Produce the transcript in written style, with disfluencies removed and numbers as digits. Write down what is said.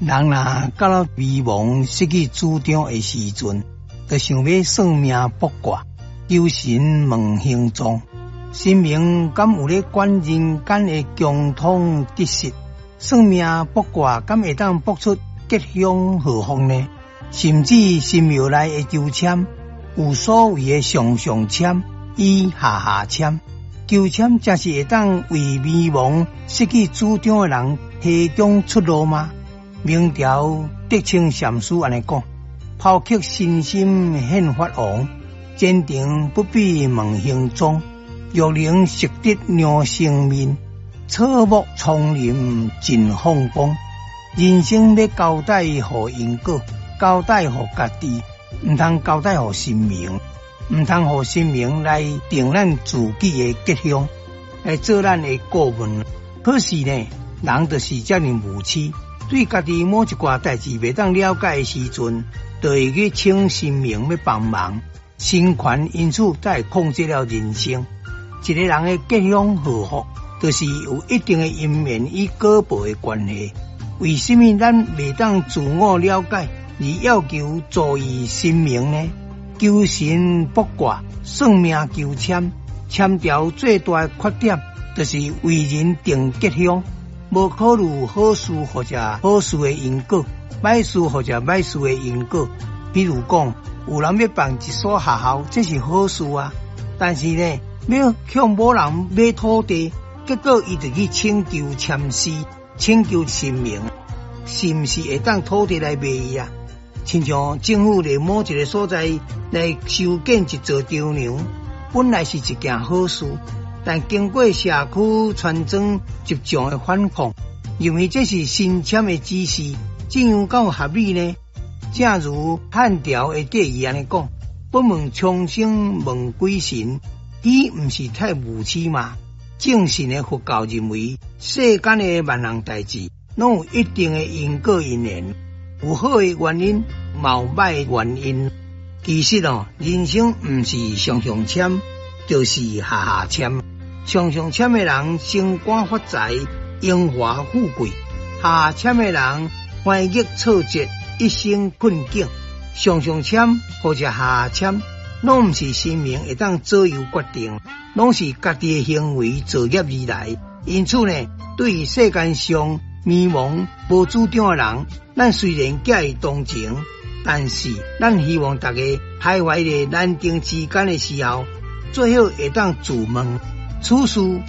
人若到了迷茫失去主张的时阵，就想要算命卜卦，求神问行踪。神明敢有咧管人间的共通得失？算命卜卦敢会当卜出吉凶祸福呢？甚至神庙内的求签，有所谓的上上签与下下签。求签正是会当为迷茫失去主张的人提供出路吗？明朝德清禅师安尼讲：抛弃身心现法王，坚定不比问行踪。玉灵识得鸟生面，草木丛林尽风光。人生要交代予因果，交代予家己，唔通交代予神明，唔通予神明来定咱自己的吉凶，来做咱的顾问。可是呢，人就是这样无知，对家己某一寡代志未当了解的时阵，就会去请神明要帮忙，神权因此才会控制了人生。一个人的吉凶祸福，就是有一定的因缘与果报的关系。为什么咱未当自我了解，而要求助于神明呢？求神卜卦、算命求签，签条最大的缺点，就是为人定吉凶，无考虑好事或者好事的因果，歹事或者歹事的因果。比如讲，有人要办一所学校，这是好事啊，但是呢，要向某人买土地，结果伊就去请求签师，请求神明，是不是会当土地来卖伊啊？亲像政府在某一个所在来修建一座桥梁，本来是一件好事，但经过社区传宗接种的反抗，认为这是新签的指示，这样够合理呢？正如汉朝的第二安尼讲：不问苍生问鬼神，伊不是太无知吗？正信的佛教认为，世间的万样代志，拢有一定的因果因缘，有好的原因，冇歹的原因。其实人生不是上上签，就是下下签。上上签的人升官发财、荣华富贵；下下签的人欢喜挫折、一生困境。上上签或者下下签，拢不是神明会当左右决定，拢是家己的行为造业而来。因此呢，对于世间上迷茫无主张的人，咱虽然假以同情，但是咱希望大家徘徊在难定之间的时候，最好会当自问：此事